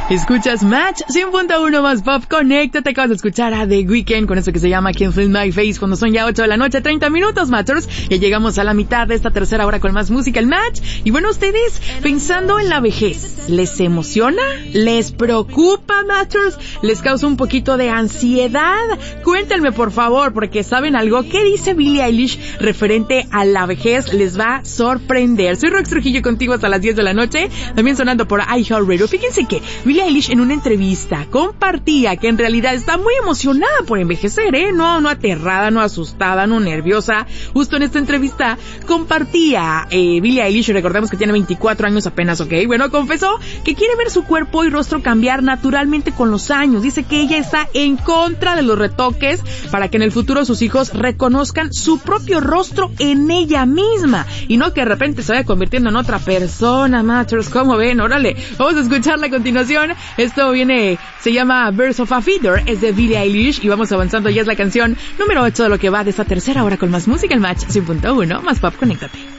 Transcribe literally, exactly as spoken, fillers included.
Escuchas Match cien punto uno más Pop. Conéctate, acabas de escuchar a The Weeknd con eso que se llama Can't Feel My Face cuando son ya ocho de la noche, treinta minutos, Matchers. Ya llegamos a la mitad de esta tercera hora con más música, el Match. Y bueno, ustedes, pensando en la vejez, ¿les emociona? ¿Les preocupa, Matchers? ¿Les causa un poquito de ansiedad? Cuéntenme, por favor, porque ¿saben algo? ¿Qué dice Billie Eilish referente a la vejez? Les va a sorprender. Soy Rox Trujillo contigo hasta las diez de la noche, también sonando por iHeartRadio. Fíjense que Billie Eilish en una entrevista compartía que en realidad está muy emocionada por envejecer, ¿eh? No, no aterrada, no asustada, no nerviosa. Justo en esta entrevista compartía eh, Billie Eilish, recordemos que tiene veinticuatro años apenas, ¿ok? Bueno, confesó que quiere ver su cuerpo y rostro cambiar naturalmente con los años. Dice que ella está en contra de los retoques para que en el futuro sus hijos reconozcan su propio rostro en ella misma y no que de repente se vaya convirtiendo en otra persona, Matchers. ¿Cómo ven? Órale, vamos a escucharla a continuación. Esto viene, se llama Birds of a Feather, es de Billie Eilish y vamos avanzando, ya es la canción número ocho de lo que va de esta tercera hora con más música, el Match cien punto uno más Pop. Conéctate.